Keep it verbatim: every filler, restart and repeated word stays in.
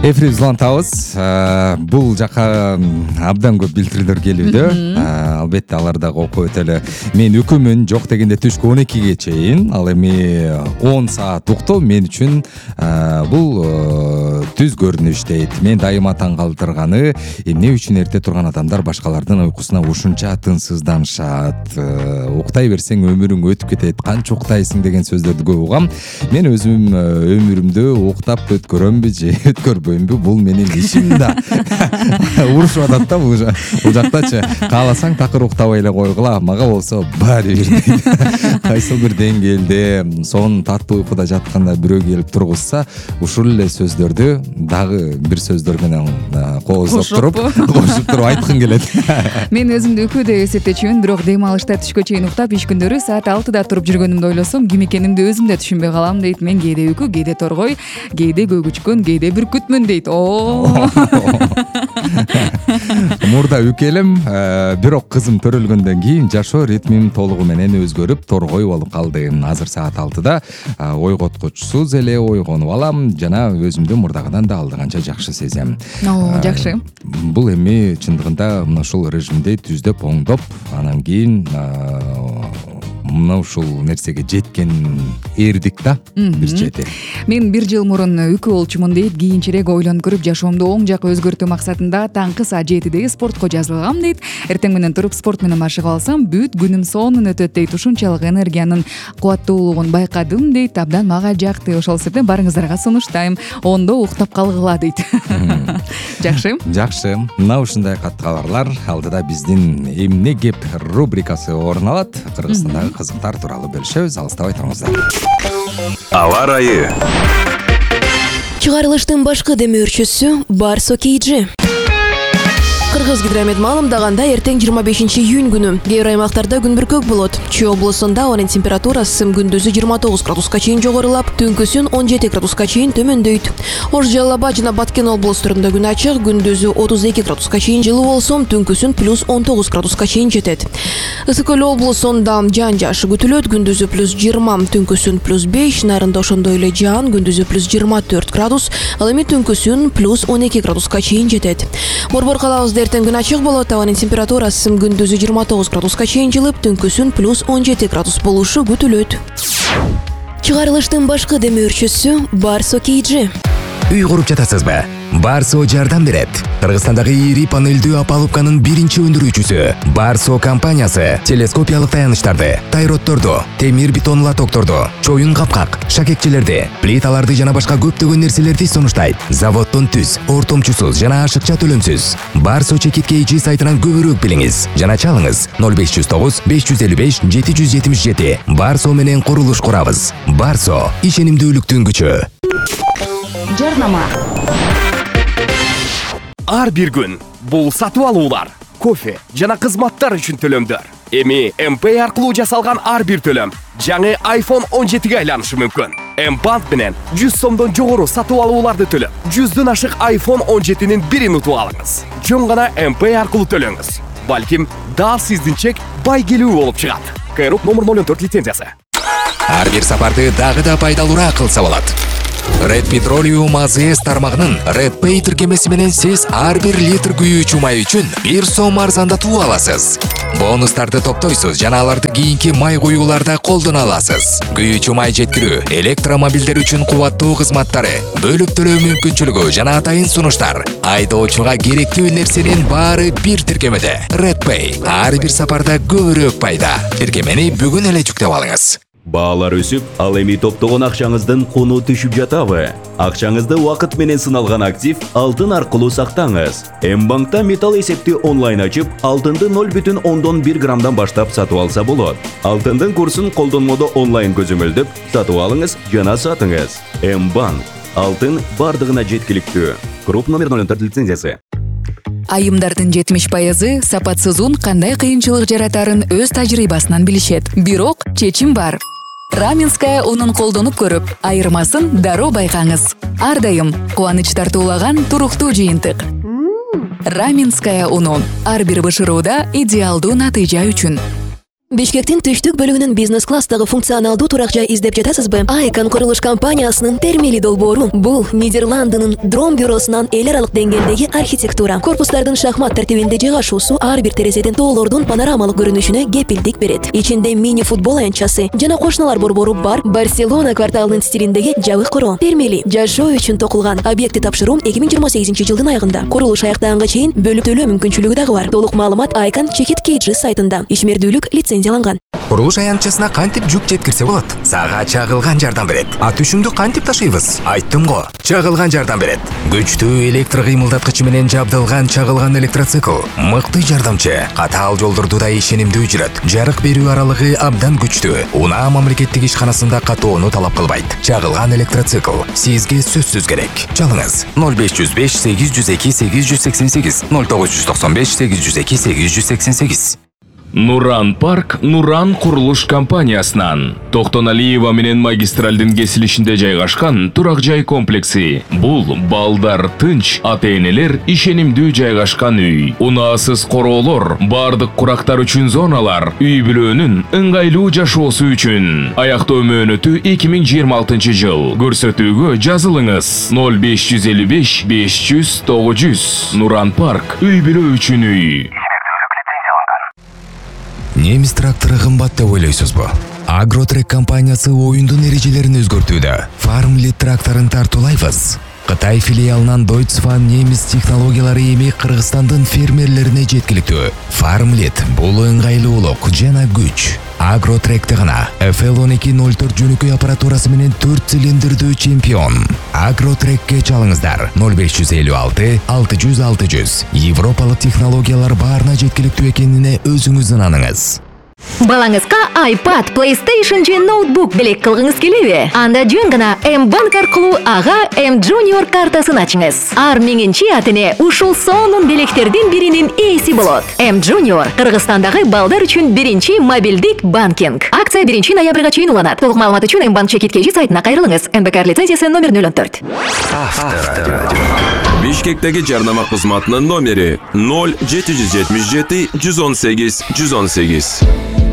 Эфирибизди улантабыз. Бул жака абдан көп билдирүүлөр келүүдө. Албетте алар дагы окуп өтөлү. Мен өкүмүн жок дегенде түшкү он экиге чейин, ал эми он саат уктоо мен үчүн бул түз көрүнүш дейт. Мен дайыма таң калтырганы эмне үчүн эрте турган адамдар башкалардын уйкусуна ушунча тынсызданышат. Уктай берсең өмүрүң өтүп кетет, канча уктайсың деген сөздөрдү көп угам. Мен өзүм өмүрүмдө уктап өткөрөмбү же өткөрбөймбү, бул менин ишим да. Урушуп атат да бул жактачы. Кааласаң такыр уктабай эле койгула, мага болсо баары бир. Кайсыл бир деңгээлде сонун таттуу уйкуда жатканда бирөө келип тургузса, ушул эле сөздөрдү дагы бир сөздөр менен кооздоп туруп, кошуп туруп айткым келет. Мен өзүмдү өкү деп эсептечүмүн, бирок дем алышта түшкө чейин уктап, иш күндөрү саат алтыда туруп жүргөнүмдү ойлосом, ким экенимди өзүм да түшүнбөй калам дейт. Мен кээде өкү, кээде торгой, кээде көгүчкөн, кээде бүркүтмүн дейт. О. Мурда үк элем, бирок кызым төрөлгөндөн кийин жашоо ритмим толугу менен өзгөрүп, торгой болуп калды. Азыр саат алтыда ойготкучсуз эле ойгонуп алам жана өзүмдү мурдагыдан да алдыганча жакшы сезем. О, жакшы. Бул эми чындыгында мына ушул режимди түздөп, оңдоп, анан кийин мына ушул нерсеге жеткен эрдик да, бир чети. Мен бир жыл мурун үкү болчумун дейт, кийинчерээк ойлонуп көрүп жашоомду оң жакка өзгөртүү максатында таңкы саат жетиде спортко жазылгам дейт. Эртең менен туруп спорт менен машык алсам, бүт күнүм сонун өтөт дейт. Ушунчалык энергиянын кубаттуулугун байкадым дейт. Абдан мага жакты. Ошол себептен барыңыздарга сунуштайм. Ондо уктап калгыла дейт. Жакшы. Жакшы. Мына ушундай кат кабарлар алдыда биздин эмне кеп рубрикасы орун алат. Кыргызстандагы кызыктар тууралуу бөлүшөбүз. Алыстабай туруңуздар. Аба ырайы. Чыгарылыштын башкы демөөрчүсү Барсо Кейджи. Кыргызгидромет маалымдаганда эртең жыйырма бешинчи июнь күнү кээ бир аймактарда күн бүркөк болот. Чүй облусунда ауанын температурасы күндүзү жыйырма тогуз градуска чейин жогорулап, түнкүсүн он жети градуска чейин төмөндөйт. Ош Жалал Абад жана Баткен облустарында күн ачык, күндүзү отуз эки градуска чейин жылуу болсом, түнкүсүн плюс он тогуз градуска чейин жетет. Ысык Көл облусунда жаан жаашы күтүлөт, күндүзү плюс жыйырма, түнкүсүн плюс беш, Нарында ошондой эле жаан, күндүзү плюс жыйырма төрт градус, ал эми түнкүсүн плюс он эки градуска чейин жетет. Борбор калабызда эртең күн ачык болот, ауанын температурасы күндүзү жыйырма тогуз градуска чейин жылып, түнкүсүн плюс он жети градус болушу күтүлөт. Чыгарылыштын башкы демөөрчүсү Барсо Кейджи. Үй куруп жатасызбы? Барсо жардам берет. Кыргызстандагы ири панелдүү опалубканын биринчи өндүрүүчүсү Барсо компаниясы телескопиялык таяныштарды, тайротторду, темир бетон лотокторду, чоюн капкак, шакекчелерди, плиталарды жана башка көптөгөн нерселерди сунуштайт. Заводдон түз, ортомчусуз жана ашыкча төлөмсүз. Барсо Чекит Кейджи сайтынан көбүрөөк билиңиз жана чалыңыз ноль беш жүз тогуз беш жүз элүү беш жети жүз жетимиш жети. Барсо менен курулуш курабыз. Барсо ишенимдүүлүктүн күчү. Жарнама. Ар бир күн бул сатып алуулар, кофе жана кызматтар үчүн төлөмдөр. Эми эм пэй аркылуу жасалган ар бир төлөм жаңы айфон он жетиге айланышы мүмкүн. М-банк менен жүз сомдон жогору сатып алууларды төлөп, жүздөн ашык айфон он жетинин бирин утуп алыңыз. Жөн гана эм пэй аркылуу төлөңүз. Балким дал сиздин чек байгелүү болуп чыгат. Кайрук номер ноль он төрт лицензиясы. Ар бир сапарды дагы да пайдалуураак кылса болот. Red Petroleum а зэ эс тармагынын Red Pay тиркемеси менен сиз ар бир литр күйүүчү май үчүн бир сом арзандатуу аласыз. Бонустарды топтойсуз жана аларды кийинки май куюуларда колдоно аласыз. Күйүүчү май жеткирүү, электромобилдер үчүн кубаттуу кызматтары, бөлүп төлөө мүмкүнчүлүгү жана атайын сунуштар. Айдоочуга керектүү нерсенин баары бир тиркемеде. Red Pay ар бир сапарда көбүрөөк пайда. Тиркемени бүгүн эле жүктөп алыңыз. Баалар өсүп, ал эми топтогон акчаңыздын куну түшүп жатабы? Акчаңызды убакыт менен сыналган актив алтын аркылуу сактаңыз. М-банкта металл эсепти онлайн ачып, алтынды ноль бүтүн ондон бир граммдан баштап сатып алса болот. Алтындын курсун колдонмодо онлайн көзөмөлдөп, сатып алыңыз жана сатыңыз. М-банк. Алтын бардыгына жеткиликтүү. Круп номер ноль он төрт лицензиясы. Айымдардын жетимиш пайызы сапатсыз ун кандай кыйынчылык жаратарын өз тажрыйбасынан билишет. Бирок чечим бар. Раменская унун колдонуп көрүп, айырмасын дароо байкаңыз. Ар дайым кубаныч тартуулаган туруктуу жыйынтык. Раменская уну ар бир бышырууда идеалдуу натыйжа үчүн. Бишкектин түштүк бөлүгүнүн бизнес класстагы функционалдуу турак жай издеп жатасызбы? Айкон курулуш компаниясынын термели долбоору. Бул Нидерландынын Дром бюросунан эл аралык деңгээлдеги архитектура. Корпустардын шахмат тартибинде жайгашуусу ар бир терезеден тоолордун панорамалык көрүнүшүнө кепилдик берет. Ичинде мини футбол аянтчасы жана кошуналар борбору бар. Барселона кварталынын стилиндеги жабык короо. Термели жашоо үчүн токулган. Объекти тапшыруу эки миң жыйырма сегизинчи жылдын аягында. Курулуш аяктаганга чейин бөлүп төлөө мүмкүнчүлүгү дагы бар. Толук маалымат Айкон Чекит Кейджи сайтында. Ишмердүүлүк лицензияланган. Курулуш аянтчасына кантип жүк жеткирсе болот? Сага чагылган жардам берет. Ат үшүңдү кантип ташыйбыз? Айттым го. Чагылган жардам берет. Күчтүү электр кыймылдаткычы менен жабдылган чагылган электроцикл. Мыкты жардамчы. Катаал жолдорду да ишенимдүү жүрөт. Жарык берүү аралыгы абдан күчтүү. Унаа мамлекеттик ишканасында катоону талап кылбайт. Чагылган электроцикл сизге сөзсүз керек. Чалыңыз ноль беш жүз беш сегиз жүз эки сегиз жүз сексен сегиз ноль тогуз жүз токсон беш сегиз жүз эки сегиз жүз сексен сегиз. Нуран Парк Нуран курулуш компаниясынан Токтон Алиева менен магистралдын кесилишинде жайгашкан турак жай комплекси. Бул балдар тынч, ата-энелер ишенимдүү жайгашкан үй. Унаасыз короолор, бардык курактар үчүн зоналар, үй бүлөнүн ыңгайлуу жашоосу үчүн. Аяктоо мөөнөтү эки миң жыйырма алтынчы жыл. Көрсөтүүгө жазылыңыз ноль беш жүз элүү беш беш жүз тогуз жүз. Нуран Парк үй бүлө үчүн үй. Немис трактору кымбат деп ойлойсузбу? Агротрек компаниясы оюндун эрежелерин өзгөртүүдө. Farmlit тракторун тартуулайбыз. Кытай филиалынан Deutsche немис технологиялары эми Кыргызстандын фермерлерине жеткиликтүү. Farmlit бул ыңгайлуулук жана күч. Агротректе гана эф эл он эки ноль төрт жөнөкөй аппаратурасы менен төрт цилиндрдүү чемпион. Агротрекке чалыңыздар ноль беш жүз элүү алты алты жүз алты жүз. Европалык технологиялар баарына жеткиликтүү экенине өзүңүз ынаныңыз. Балаңызга iPad, PlayStation же ноутбук белек кылгыңыз келеби? Анда жөн гана М-банк аркылуу ага М-Junior картасын ачыңыз. Ар миңинчи атыне ушул сонун белектердин биринин ээси болот. М-Junior Кыргызстандагы балдар үчүн биринчи мобилдик банкинг. Акция биринчи ноябрга чейин уланат. Толук маалымат үчүн М-банк Чекит Кейджи сайтына кайрылыңыз. эн бэ ка лицензиясы номер ноль он төрт. Бишкектеги жарнама кызматынын номери ноль жети жүз жетимиш жети жүз он сегиз жүз он сегиз.